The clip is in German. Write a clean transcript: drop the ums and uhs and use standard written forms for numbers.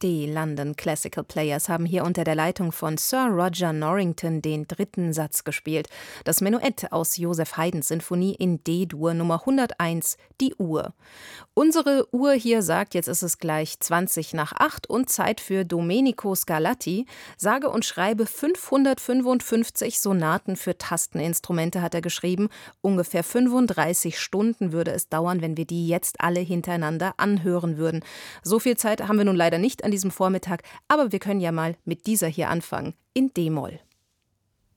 Die London Classical Players haben hier unter der Leitung von Sir Roger Norrington den 3. Satz gespielt. Das Menuett aus Joseph Haydns Sinfonie in D-Dur Nummer 101, die Uhr. Unsere Uhr hier sagt, jetzt ist es gleich 20:08 und Zeit für Domenico Scarlatti. Sage und schreibe 555 Sonaten für Tasteninstrumente hat er geschrieben. Ungefähr 35 Stunden würde es dauern, wenn wir die jetzt alle hintereinander anhören würden. So viel Zeit haben wir nun leider nicht an diesem Vormittag, aber wir können ja mal mit dieser hier anfangen, in D-Moll.